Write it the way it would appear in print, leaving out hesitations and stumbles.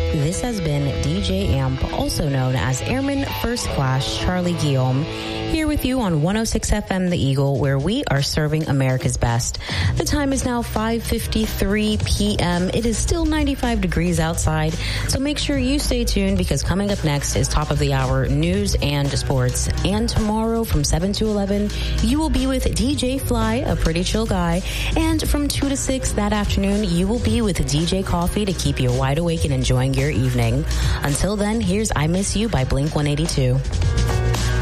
This has been DJ Amp, also known as Airman First Class Charlie Guillaume, here with you on 106 FM The Eagle, where we are serving America's best. The time is now 5:53 p.m. It is still 95 degrees outside, so make sure you stay tuned because coming up next is top of the hour news and sports. And tomorrow from 7 to 11, you will be with DJ Fly, a pretty chill guy. And from 2 to 6 that afternoon, you will be with DJ Coffee to keep you wide awake and enjoying your evening. Until then, here's I Miss You by Blink 182.